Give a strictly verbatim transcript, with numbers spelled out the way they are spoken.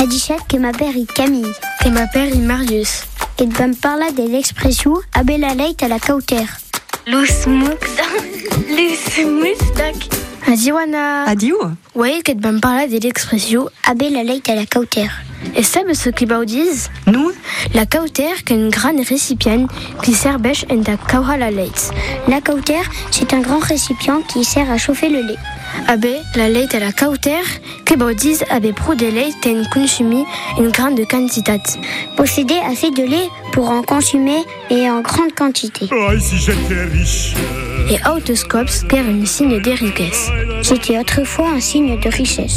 A dichet que ma père est Camille. Que ma père est Marius. Et de me parler de l'expression abe la leit à la cauter. Lus mukda. Lus musdak. Adiwana. Adieu. Oui, que de me parler de l'expression abe la leit à la cauter. Et ça, ce qu'ils disent? Nous? La cauter, c'est une grande récipient qui sert bêche en ta cauha la lait. La cauter, c'est un grand récipient qui sert à chauffer le lait. Abe la lait à la cauter, que disent abe pro de lait en consommer une grande quantité. Posséder assez de lait pour en consommer et en grande quantité. Oh, si j'étais riche. Et autoscopes, car un signe de richesse. C'était autrefois un signe de richesse.